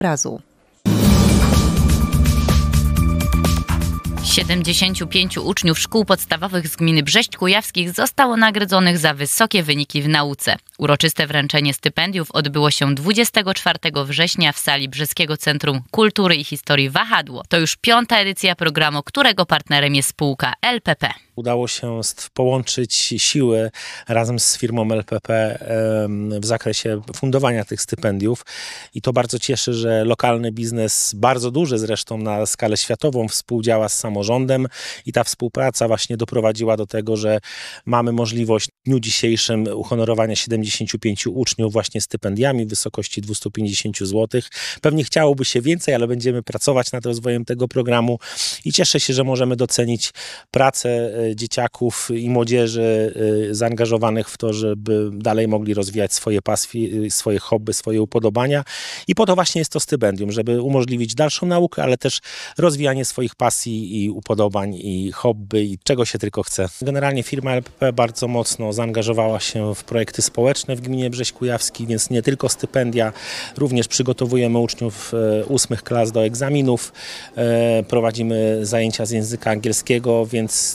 obrazu. 75 uczniów szkół podstawowych z gminy Brześć Kujawskich zostało nagrodzonych za wysokie wyniki w nauce. Uroczyste wręczenie stypendiów odbyło się 24 września w sali Brzeskiego Centrum Kultury i Historii Wahadło. To już 5. edycja programu, którego partnerem jest spółka LPP. Udało się połączyć siły razem z firmą LPP w zakresie fundowania tych stypendiów i to bardzo cieszy, że lokalny biznes, bardzo duży zresztą na skalę światową, współdziała z samorządem i ta współpraca właśnie doprowadziła do tego, że mamy możliwość w dniu dzisiejszym uhonorowania 75 uczniów właśnie stypendiami w wysokości 250 zł. Pewnie chciałoby się więcej, ale będziemy pracować nad rozwojem tego programu i cieszę się, że możemy docenić pracę dzieciaków i młodzieży zaangażowanych w to, żeby dalej mogli rozwijać swoje pasje, swoje hobby, swoje upodobania. I po to właśnie jest to stypendium, żeby umożliwić dalszą naukę, ale też rozwijanie swoich pasji i upodobań i hobby i czego się tylko chce. Generalnie firma LPP bardzo mocno zaangażowała się w projekty społeczne w gminie Brześć Kujawski, więc nie tylko stypendia, również przygotowujemy uczniów 8 klas do egzaminów, prowadzimy zajęcia z języka angielskiego, więc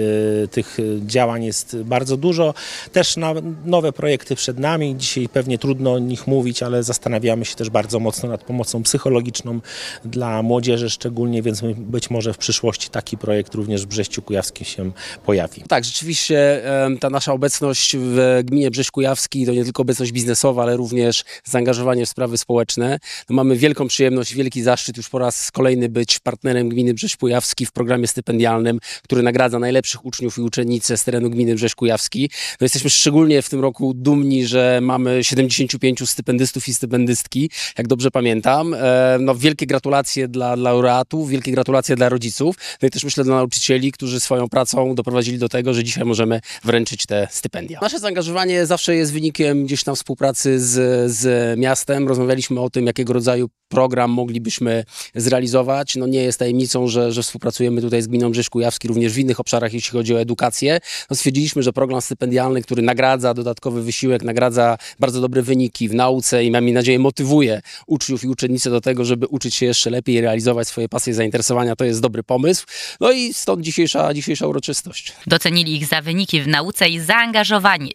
tych działań jest bardzo dużo. Też nowe projekty przed nami. Dzisiaj pewnie trudno o nich mówić, ale zastanawiamy się też bardzo mocno nad pomocą psychologiczną dla młodzieży szczególnie, więc być może w przyszłości taki projekt również w Brześciu Kujawskim się pojawi. Tak, rzeczywiście ta nasza obecność w gminie Brześć Kujawski to nie tylko obecność biznesowa, ale również zaangażowanie w sprawy społeczne. No, mamy wielką przyjemność, wielki zaszczyt już po raz kolejny być partnerem gminy Brześć Kujawski w programie stypendialnym, który nagradza najlepszych uczniów i uczennice z terenu gminy Brześć Kujawski. No, jesteśmy szczególnie w tym roku dumni, że mamy 75 stypendystów i stypendystki, jak dobrze pamiętam. No, wielkie gratulacje dla laureatów, wielkie gratulacje dla rodziców, no i też myślę dla nauczycieli, którzy swoją pracą doprowadzili do tego, że dzisiaj możemy wręczyć te stypendia. Nasze zaangażowanie zawsze jest wynikiem gdzieś tam współpracy z miastem. Rozmawialiśmy o tym, jakiego rodzaju program moglibyśmy zrealizować. No nie jest tajemnicą, że współpracujemy tutaj z gminą Brześć Kujawski również w innych obszarach, jeśli chodzi o edukację. No stwierdziliśmy, że program stypendialny, który nagradza dodatkowy wysiłek, nagradza bardzo dobre wyniki w nauce i mam nadzieję motywuje uczniów i uczennice do tego, żeby uczyć się jeszcze lepiej i realizować swoje pasje i zainteresowania. To jest dobry pomysł. No i stąd dzisiejsza uroczystość. Docenili ich za wyniki w nauce i zaangażowanie.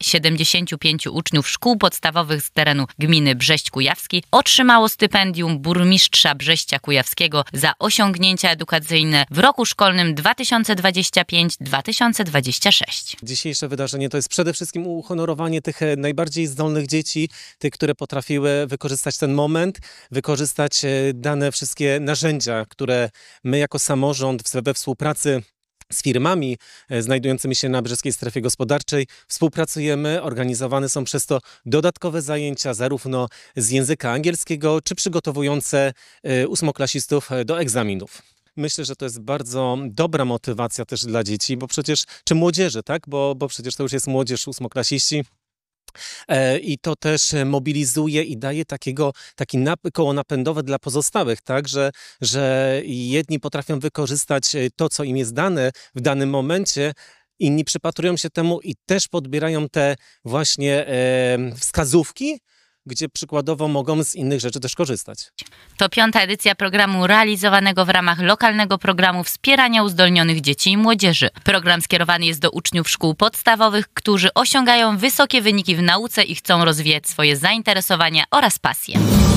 75 uczniów szkół podstawowych z terenu gminy Brześć Kujawski otrzymało stypendium burmistrza Brześcia Kujawskiego za osiągnięcia edukacyjne w roku szkolnym 2025-2026. Dzisiejsze wydarzenie to jest przede wszystkim uhonorowanie tych najbardziej zdolnych dzieci, tych, które potrafiły wykorzystać ten moment, wykorzystać dane wszystkie narzędzia, które my jako samorząd we współpracy z firmami znajdującymi się na brzeskiej strefie gospodarczej współpracujemy, organizowane są przez to dodatkowe zajęcia zarówno z języka angielskiego, czy przygotowujące ósmoklasistów do egzaminów. Myślę, że to jest bardzo dobra motywacja też dla dzieci, bo przecież, czy młodzieży, tak? Bo przecież to już jest młodzież, ósmoklasiści. I to też mobilizuje i daje taki koło napędowe dla pozostałych, tak, że jedni potrafią wykorzystać to, co im jest dane w danym momencie, inni przypatrują się temu i też podbierają te właśnie wskazówki, gdzie przykładowo mogą z innych rzeczy też korzystać. To 5. edycja programu realizowanego w ramach lokalnego programu wspierania uzdolnionych dzieci i młodzieży. Program skierowany jest do uczniów szkół podstawowych, którzy osiągają wysokie wyniki w nauce i chcą rozwijać swoje zainteresowania oraz pasje.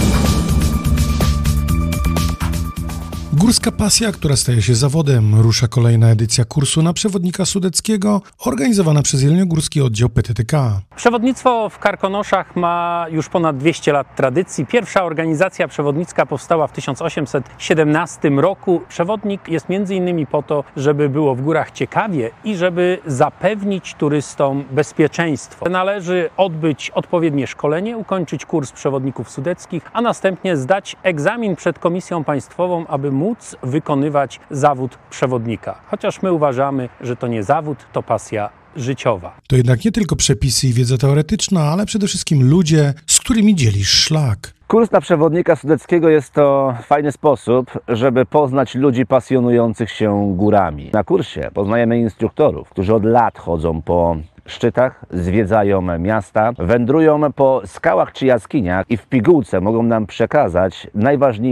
Górska pasja, która staje się zawodem. Rusza kolejna edycja kursu na przewodnika sudeckiego, organizowana przez Jeleniogórski Oddział PTTK. Przewodnictwo w Karkonoszach ma już ponad 200 lat tradycji. Pierwsza organizacja przewodnicka powstała w 1817 roku. Przewodnik jest m.in. po to, żeby było w górach ciekawie i żeby zapewnić turystom bezpieczeństwo. Należy odbyć odpowiednie szkolenie, ukończyć kurs przewodników sudeckich, a następnie zdać egzamin przed Komisją Państwową, aby móc wykonywać zawód przewodnika. Chociaż my uważamy, że to nie zawód, to pasja życiowa. To jednak nie tylko przepisy i wiedza teoretyczna, ale przede wszystkim ludzie, z którymi dzielisz szlak. Kurs na przewodnika sudeckiego jest to fajny sposób, żeby poznać ludzi pasjonujących się górami. Na kursie poznajemy instruktorów, którzy od lat chodzą po szczytach, zwiedzają miasta, wędrują po skałach czy jaskiniach i w pigułce mogą nam przekazać najważniejsze